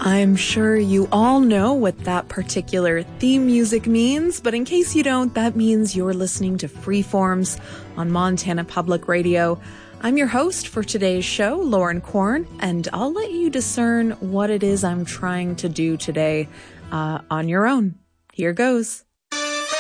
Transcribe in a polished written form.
I'm sure you all know what that particular theme music means, but in case you don't, that means you're listening to Freeforms on Montana Public Radio. I'm your host for today's show, Lauren Korn, and I'll let you discern what it is I'm trying to do today on your own. Here goes.